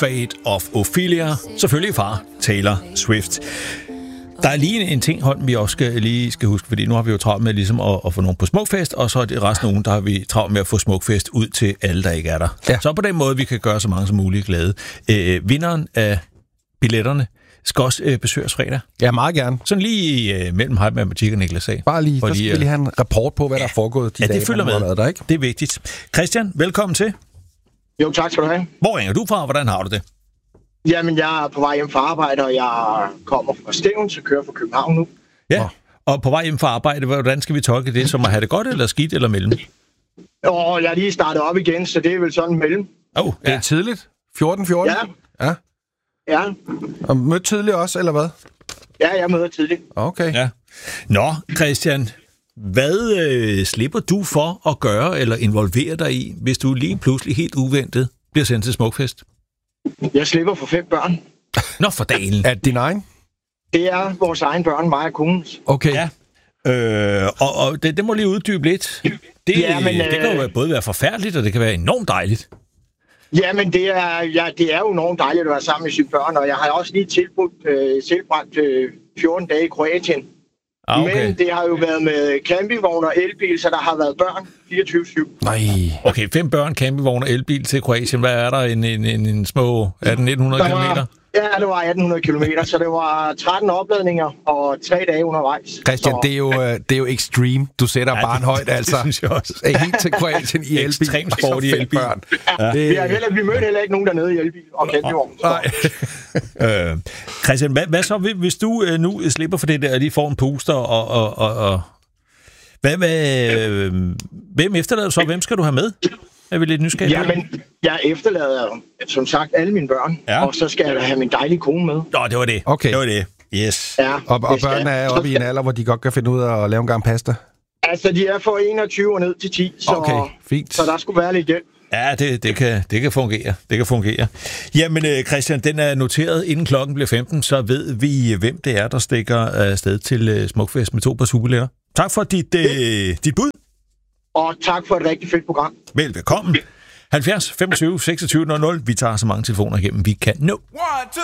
Fate of Ophelia. Selvfølgelig far, Taylor Swift. Der er lige en ting, Holm, vi også skal huske, fordi nu har vi jo travlt med ligesom at få nogen på Smukfest, og så er det resten af ugen, der har vi travlt med at få Smukfest ud til alle, der ikke er der. Ja. Så på den måde, vi kan gøre så mange som muligt glade. Vinderen af billetterne skal også besøge os fredag. Ja, meget gerne. Sådan lige mellem Hype Matematik og Niklas A. Bare lige, så skal vi lige have en rapport på, hvad der er foregået de dage, det følger med. Der, ikke? Det er vigtigt. Christian, velkommen til. Jo, tak skal du have. Hvor ringer du fra, og hvordan har du det? Jamen, jeg er på vej hjem fra arbejde, og jeg kommer fra Stevns og kører fra København nu. Ja, og på vej hjem fra arbejde, hvordan skal vi tolke det? Som at have det godt, eller skidt, eller mellem? Og jeg er lige startet op igen, så det er vel sådan mellem. Det er tidligt. 14? Ja. Ja. Og mødt tidligt også, eller hvad? Ja, jeg møder tidligt. Okay. Ja. Nå, Christian, hvad slipper du for at gøre eller involvere dig i, hvis du lige pludselig helt uventet bliver sendt til Smukfest? Jeg slipper for 5 børn. Nå, for dagen. Er det din egen? Det er vores egen børn, mig og konens. Okay. Ja. Og det må lige uddybe lidt. Det kan jo både være forfærdeligt, og det kan være enormt dejligt. Jamen, det er jo enormt dejligt at være sammen med sine børn, og jeg har også lige tilbragt 14 dage i Kroatien. Okay. Men det har jo været med campingvogn og elbil, så der har været børn 24/7. Nej. Okay, 5 børn, campingvogn og elbil til Kroatien. Hvad er der? En små 1800-1900 kilometer? Ja, det var 1800 kilometer, så det var 13 opladninger og 3 dage undervejs. Christian, det er jo extreme. Du sætter barn højt, altså. Det synes jeg også. Helt til Kroatien i elbil. Ekstremt sport i elbil. Ja. Vi mødte heller ikke nogen dernede i elbil og campingvogn. Nej. Christian, hvad så, hvis du nu slipper for det der, og lige får en puster, og hvem efterlader du så? Hvem skal du have med? Er vi lidt nysgerrige? Jamen, jeg efterlader som sagt alle mine børn, og så skal jeg have min dejlige kone med. Nå, det var det. Okay. Det var det. Yes. Ja, og børnene er oppe i en alder, hvor de godt kan finde ud af at lave en gang pasta? Altså, de er fra 21 og ned til 10, så, okay, fint. Så der skulle være lidt hjælp. Ja, det kan fungere. Det kan fungere. Jamen, Christian, den er noteret, inden klokken bliver 15, så ved vi, hvem det er, der stikker afsted til Smukfest med 2 par superbilletter. Tak for dit bud. Og tak for et rigtig fedt program. Velbekomme. 70 25 26 00. Vi tager så mange telefoner igennem, vi kan nå.